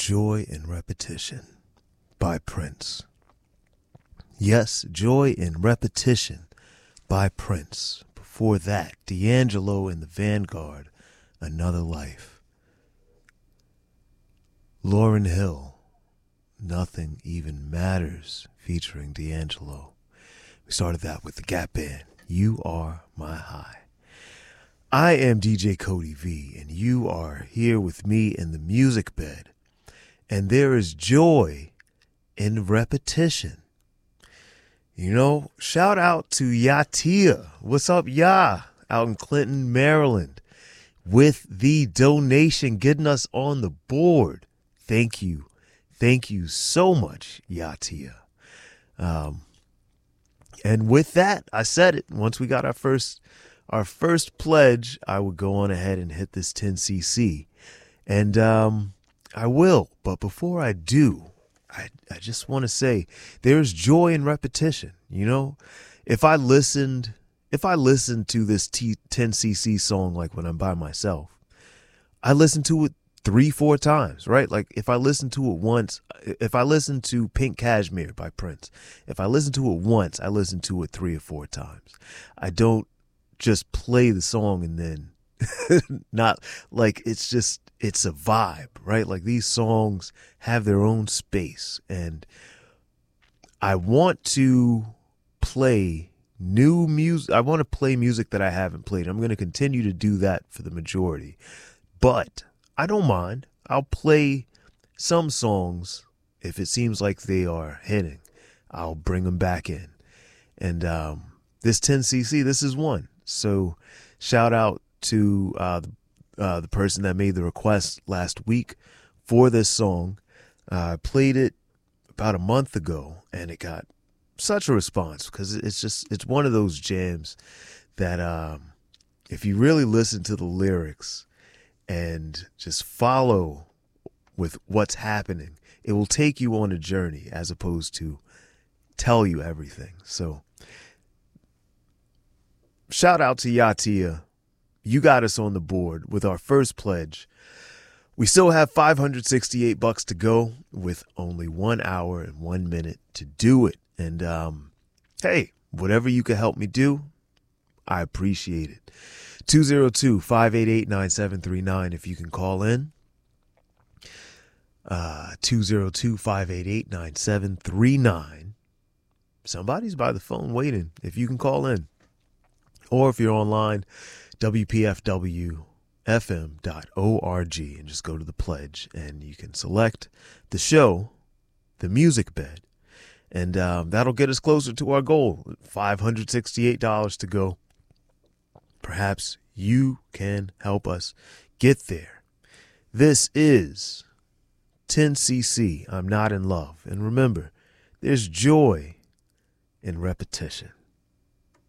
Joy in Repetition by Prince. Yes, Joy in Repetition by Prince. Before that, D'Angelo and the Vanguard, Another Life. Lauryn Hill, Nothing Even Matters, featuring D'Angelo. We started that with the Gap Band, You Are My High. I am DJ Cody V, and you are here with me in the music bed. And there is joy in repetition. You know, shout out to Yatia. What's up, Ya? Out in Clinton, Maryland, with the donation, getting us on the board. Thank you. Thank you so much, Yatia. And with that, I said it. Once we got our first pledge, I would go on ahead and hit this 10cc. And I will. But before I do, I just want to say there's joy in repetition. You know, if I listened to this 10cc song, like when I'm by myself, I listen to it 3-4 times, right? Like if I listen to it once, if I listen to Pink Cashmere by Prince, if I listen to it once, I listen to it 3 or 4 times. I don't just play the song and then not like it's a vibe, right? Like these songs have their own space, and I want to play new music. I want to play music that I haven't played. I'm going to continue to do that for the majority, but I don't mind. I'll play some songs if it seems like they are hitting. I'll bring them back in. And this 10cc, this is one. So shout out to the person that made the request last week for this song. I played it about a month ago, and it got such a response because it's one of those jams that if you really listen to the lyrics and just follow with what's happening, it will take you on a journey as opposed to tell you everything. So shout out to Yatia. You got us on the board with our first pledge. We still have $568 to go with only 1 hour and 1 minute to do it. And hey, whatever you can help me do, I appreciate it. 202-588-9739 if you can call in. 202-588-9739. Somebody's by the phone waiting if you can call in. Or if you're online, WPFWFM.org, and just go to the pledge and you can select the show, the music bed, and that'll get us closer to our goal, $568 to go. Perhaps you can help us get there. This is 10cc, I'm Not in Love. And remember, there's joy in repetition.